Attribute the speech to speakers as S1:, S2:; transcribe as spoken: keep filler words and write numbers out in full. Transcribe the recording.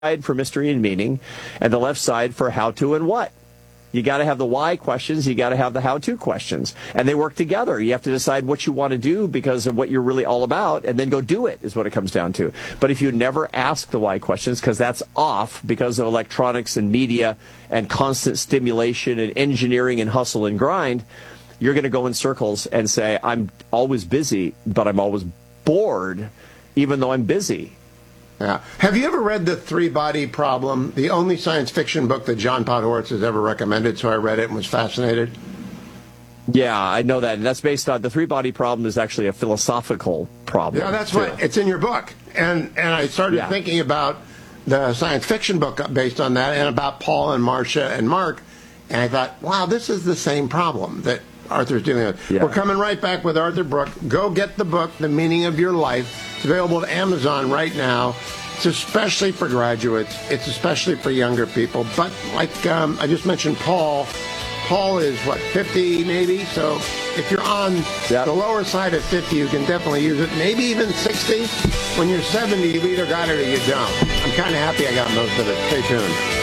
S1: side for mystery and meaning, and the left side for how to and what. You got to have the why questions. You got to have the how-to questions. And they work together. You have to decide what you want to do because of what you're really all about, and then go do it is what it comes down to. But if you never ask the why questions, because that's off because of electronics and media and constant stimulation and engineering and hustle and grind, you're going to go in circles and say, I'm always busy, but I'm always bored, even though I'm busy.
S2: Yeah. Have you ever read The Three-Body Problem, the only science fiction book that John Podhoretz has ever recommended? So I read it and was fascinated.
S1: Yeah, I know that. And that's based on, the three-body problem is actually a philosophical problem.
S2: Yeah, that's
S1: too.
S2: right. It's in your book. And and I started
S1: yeah.
S2: thinking about the science fiction book based on that and about Paul and Marcia and Mark. And I thought, wow, this is the same problem that Arthur's dealing with. Yeah. We're coming right back with Arthur Brooke. Go get the book, The Meaning of Your Life. It's available at Amazon right now. It's especially for graduates. It's especially for younger people. But like um, I just mentioned, Paul. Paul is, what, fifty maybe? So if you're on yep. the lower side of fifty, you can definitely use it. Maybe even sixty. When you're seventy, you either got it or you don't. I'm kind of happy I got most of it. Stay tuned.